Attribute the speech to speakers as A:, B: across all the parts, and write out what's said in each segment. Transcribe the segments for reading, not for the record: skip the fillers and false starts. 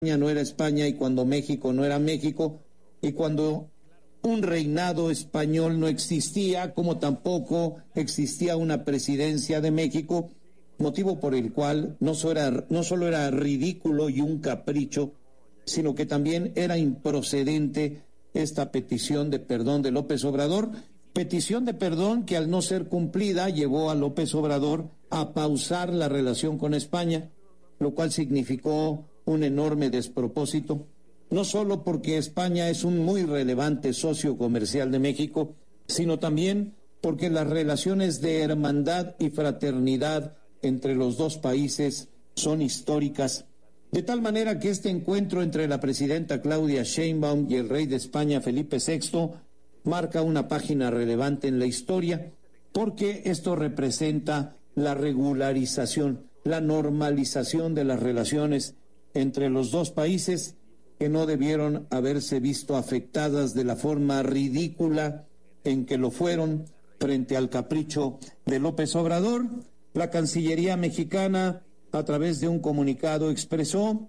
A: no era España y cuando México no era México, y cuando un reinado español no existía, como tampoco existía una presidencia de México, motivo por el cual no solo era ridículo y un capricho, sino que también era improcedente esta petición de perdón de López Obrador, petición de perdón que al no ser cumplida llevó a López Obrador a pausar la relación con España, lo cual significó un enorme despropósito, no solo porque España es un muy relevante socio comercial de México, sino también porque las relaciones de hermandad y fraternidad entre los dos países son históricas, de tal manera que este encuentro entre la presidenta Claudia Sheinbaum y el rey de España Felipe VI marca una página relevante en la historia, porque esto representa la regularización, la normalización de las relaciones entre los dos países, que no debieron haberse visto afectadas de la forma ridícula en que lo fueron frente al capricho de López Obrador. La Cancillería mexicana, a través de un comunicado, expresó: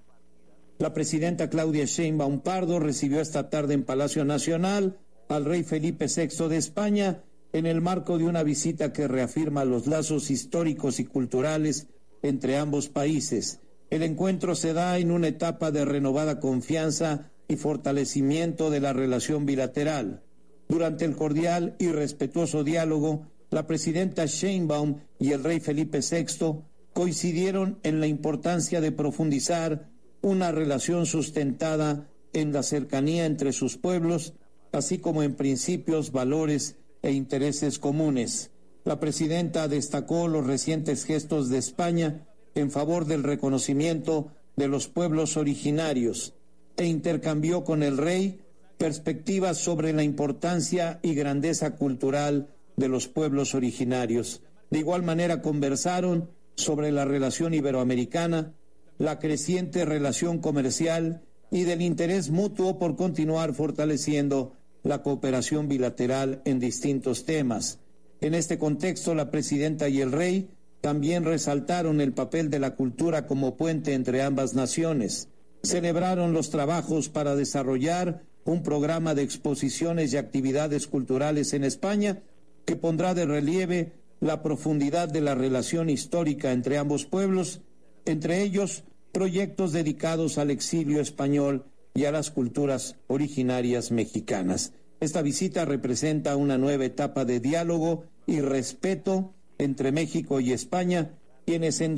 A: la presidenta Claudia Sheinbaum Pardo recibió esta tarde en Palacio Nacional al rey Felipe VI de España en el marco de una visita que reafirma los lazos históricos y culturales entre ambos países. El encuentro se da en una etapa de renovada confianza y fortalecimiento de la relación bilateral. Durante el cordial y respetuoso diálogo, la presidenta Sheinbaum y el rey Felipe VI coincidieron en la importancia de profundizar una relación sustentada en la cercanía entre sus pueblos, así como en principios, valores e intereses comunes. La presidenta destacó los recientes gestos de España en favor del reconocimiento de los pueblos originarios e intercambió con el rey perspectivas sobre la importancia y grandeza cultural de los pueblos originarios. De igual manera conversaron sobre la relación iberoamericana, la creciente relación comercial y del interés mutuo por continuar fortaleciendo la cooperación bilateral en distintos temas. En este contexto, la presidenta y el rey también resaltaron el papel de la cultura como puente entre ambas naciones. Celebraron los trabajos para desarrollar un programa de exposiciones y actividades culturales en España que pondrá de relieve la profundidad de la relación histórica entre ambos pueblos, entre ellos proyectos dedicados al exilio español y a las culturas originarias mexicanas. Esta visita representa una nueva etapa de diálogo y respeto entre México y España, quienes en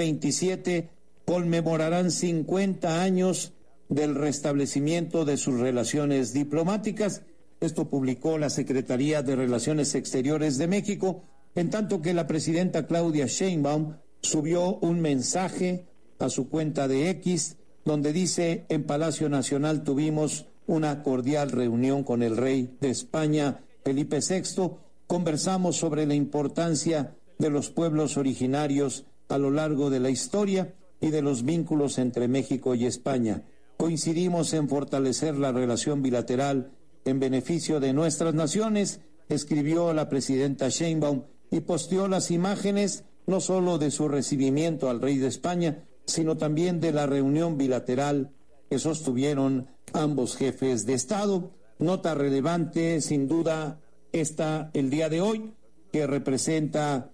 A: 2027 conmemorarán 50 años del restablecimiento de sus relaciones diplomáticas. Esto publicó la Secretaría de Relaciones Exteriores de México, en tanto que la presidenta Claudia Sheinbaum subió un mensaje a su cuenta de X, donde dice: en Palacio Nacional tuvimos una cordial reunión con el rey de España, Felipe VI, conversamos sobre la importancia de los pueblos originarios a lo largo de la historia y de los vínculos entre México y España. Coincidimos en fortalecer la relación bilateral en beneficio de nuestras naciones, escribió la presidenta Sheinbaum, y posteó las imágenes no solo de su recibimiento al rey de España, sino también de la reunión bilateral que sostuvieron ambos jefes de Estado. Nota relevante, sin duda, esta el día de hoy, que representa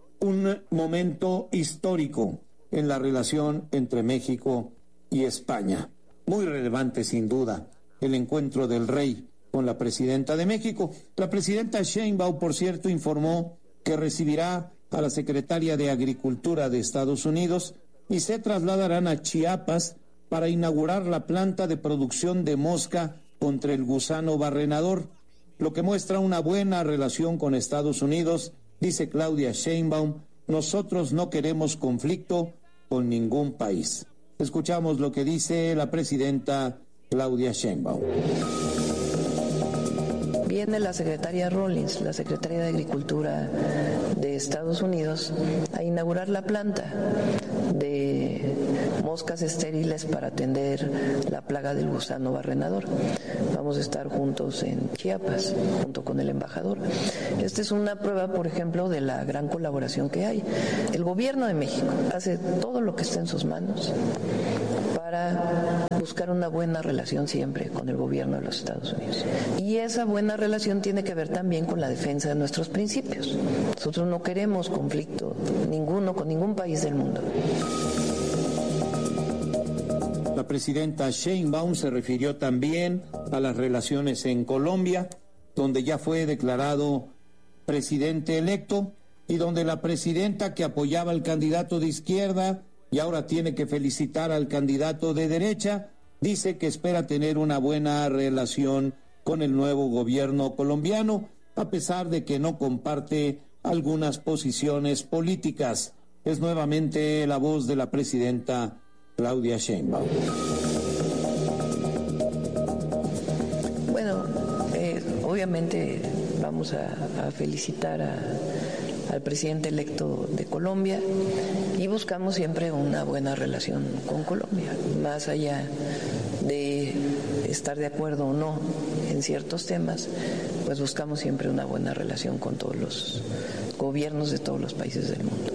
A: un momento histórico en la relación entre México y España. Muy relevante, sin duda, el encuentro del rey con la presidenta de México. La presidenta Sheinbaum, por cierto, informó que recibirá a la secretaria de Agricultura de Estados Unidos y se trasladarán a Chiapas para inaugurar la planta de producción de mosca contra el gusano barrenador, lo que muestra una buena relación con Estados Unidos. Dice Claudia Sheinbaum: nosotros no queremos conflicto con ningún país. Escuchamos lo que dice la presidenta Claudia Sheinbaum.
B: Viene la secretaria Rawlings, la secretaria de Agricultura de Estados Unidos, a inaugurar la planta de moscas estériles para atender la plaga del gusano barrenador. Vamos a estar juntos en Chiapas, junto con el embajador. Esta es una prueba, por ejemplo, de la gran colaboración que hay. El gobierno de México hace todo lo que está en sus manos para buscar una buena relación siempre con el gobierno de los Estados Unidos. Y esa buena relación tiene que ver también con la defensa de nuestros principios. Nosotros no queremos conflicto ninguno con ningún país del mundo.
A: La presidenta Sheinbaum se refirió también a las relaciones en Colombia, donde ya fue declarado presidente electo y donde la presidenta, que apoyaba al candidato de izquierda y ahora tiene que felicitar al candidato de derecha, dice que espera tener una buena relación con el nuevo gobierno colombiano, a pesar de que no comparte algunas posiciones políticas. Es nuevamente la voz de la presidenta Claudia Sheinbaum.
B: Bueno, obviamente vamos a felicitar al presidente electo de Colombia y buscamos siempre una buena relación con Colombia, más allá de estar de acuerdo o no en ciertos temas, pues buscamos siempre una buena relación con todos los gobiernos de todos los países del mundo.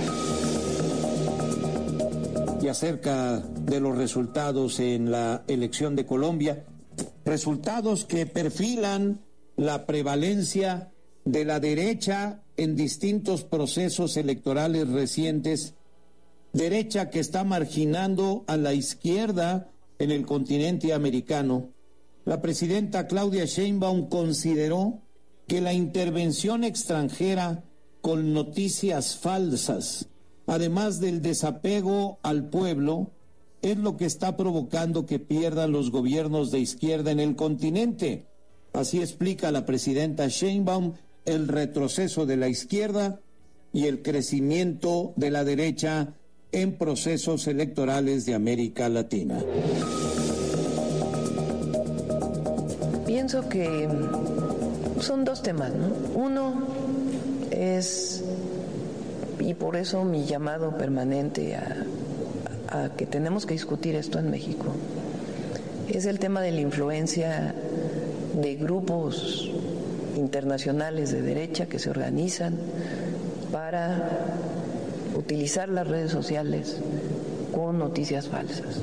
A: Y acerca de los resultados en la elección de Colombia, resultados que perfilan la prevalencia de la derecha en distintos procesos electorales recientes, derecha que está marginando a la izquierda en el continente americano. La presidenta Claudia Sheinbaum consideró que la intervención extranjera con noticias falsas, además del desapego al pueblo, es lo que está provocando que pierdan los gobiernos de izquierda en el continente. Así explica la presidenta Sheinbaum el retroceso de la izquierda y el crecimiento de la derecha en procesos electorales de América Latina.
B: Pienso que son dos temas, ¿no? Uno es, y por eso mi llamado permanente a que tenemos que discutir esto en México, es el tema de la influencia de grupos internacionales de derecha que se organizan para utilizar las redes sociales con noticias falsas.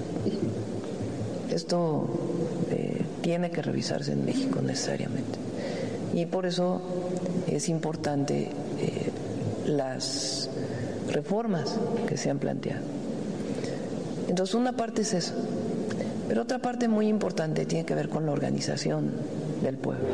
B: Esto tiene que revisarse en México necesariamente. Y por eso es importante las reformas que se han planteado. Entonces, una parte es eso, pero otra parte muy importante tiene que ver con la organización del pueblo.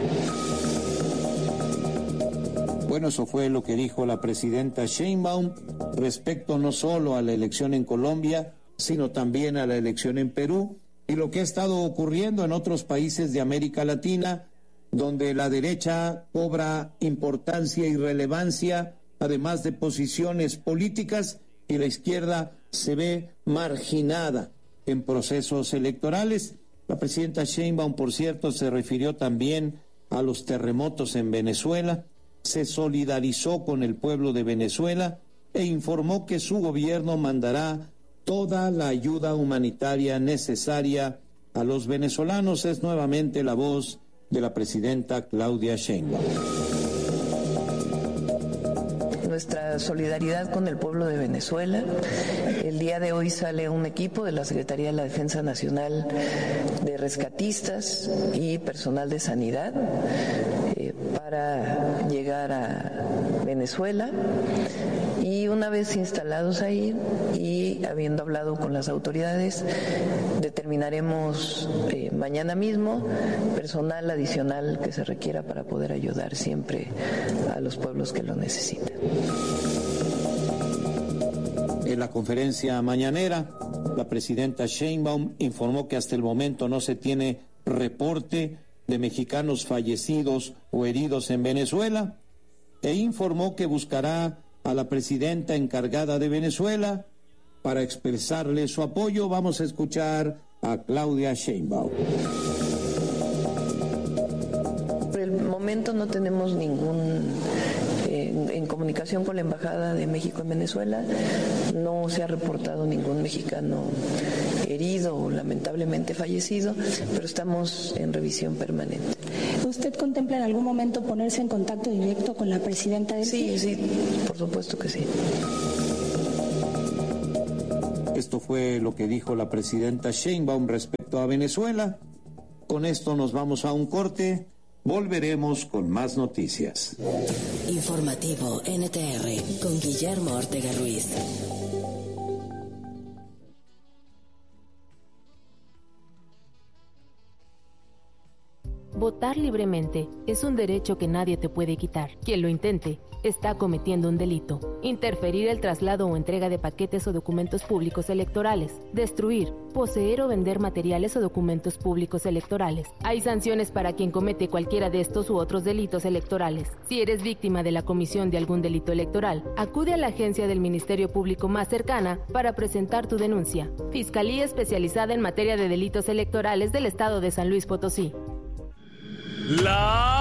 A: Bueno, eso fue lo que dijo la presidenta Sheinbaum respecto no solo a la elección en Colombia, sino también a la elección en Perú y lo que ha estado ocurriendo en otros países de América Latina, donde la derecha cobra importancia y relevancia, además de posiciones políticas, y la izquierda se ve marginada en procesos electorales. La presidenta Sheinbaum, por cierto, se refirió también a los terremotos en Venezuela, se solidarizó con el pueblo de Venezuela e informó que su gobierno mandará toda la ayuda humanitaria necesaria a los venezolanos. Es nuevamente la voz de la presidenta Claudia Sheinbaum.
B: Nuestra solidaridad con el pueblo de Venezuela. El día de hoy sale un equipo de la Secretaría de la Defensa Nacional de rescatistas y personal de sanidad para llegar a Venezuela, y una vez instalados ahí y habiendo hablado con las autoridades, determinaremos mañana mismo personal adicional que se requiera para poder ayudar siempre a los pueblos que lo necesitan.
A: En la conferencia mañanera, la presidenta Sheinbaum informó que hasta el momento no se tiene reporte de mexicanos fallecidos o heridos en Venezuela, e informó que buscará a la presidenta encargada de Venezuela para expresarle su apoyo. Vamos a escuchar a Claudia Sheinbaum.
B: Por el momento no tenemos ningún en comunicación con la Embajada de México en Venezuela, no se ha reportado ningún mexicano herido o lamentablemente fallecido, pero estamos en revisión permanente.
C: ¿Usted contempla en algún momento ponerse en contacto directo con la presidenta del
B: Sí, por supuesto que sí.
A: Esto fue lo que dijo la presidenta Sheinbaum respecto a Venezuela. Con esto nos vamos a un corte. Volveremos con más noticias.
D: Informativo NTR con Guillermo Ortega Ruiz.
E: Votar libremente es un derecho que nadie te puede quitar. Quien lo intente está cometiendo un delito. Interferir el traslado o entrega de paquetes o documentos públicos electorales. Destruir, poseer o vender materiales o documentos públicos electorales. Hay sanciones para quien comete cualquiera de estos u otros delitos electorales. Si eres víctima de la comisión de algún delito electoral, acude a la agencia del Ministerio Público más cercana para presentar tu denuncia. Fiscalía Especializada en Materia de Delitos Electorales del Estado de San Luis Potosí.
F: La